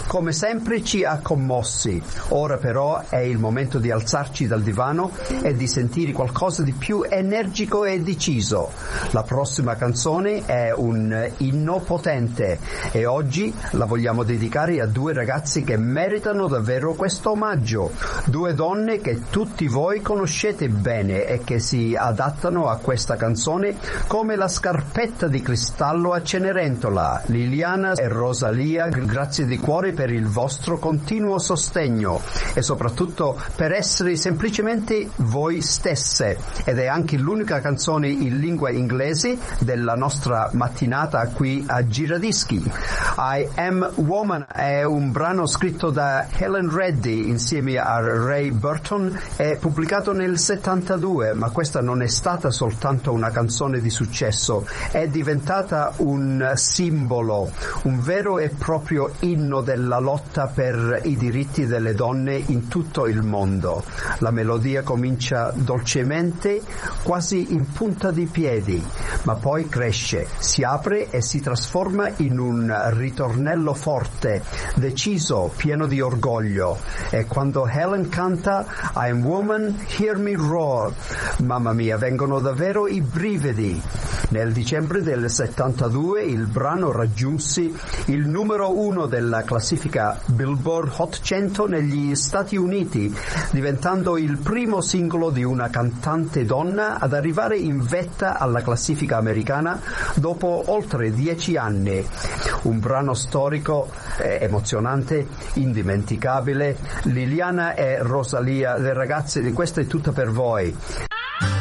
Come sempre ci ha commossi. Ora però è il momento di alzarci dal divano e di sentire qualcosa di più energico e deciso. La prossima canzone è un inno potente e oggi la vogliamo dedicare a due ragazzi che meritano davvero questo omaggio. Due donne che tutti voi conoscete bene e che si adattano a questa canzone come la scarpetta di cristallo a Cenerentola. Liliana e Rosalia, grazie di cuore per il vostro continuo sostegno e soprattutto per essere semplicemente voi stesse, ed è anche l'unica canzone in lingua inglese della nostra mattinata qui a Giradischi. I Am Woman è un brano scritto da Helen Reddy insieme a Ray Burton e pubblicato nel 72, ma questa non è stata soltanto una canzone di successo, è diventata un simbolo, un vero e proprio inno della lotta per i diritti delle donne in tutto il mondo. La melodia comincia dolcemente, quasi in punta di piedi, ma poi cresce, si apre e si trasforma in un ritornello forte, deciso, pieno di orgoglio. E quando Helen canta I'm Woman, Hear Me Roar, mamma mia, vengono davvero i brividi. Nel dicembre del 72 il brano raggiunse il numero 1 della classifica Billboard Hot 100 negli Stati Uniti, diventando il primo singolo di una cantante donna ad arrivare in vetta alla classifica americana dopo oltre 10 anni. Un brano storico, emozionante, indimenticabile. Liliana e Rosalia, le ragazze, di questa è tutta per voi.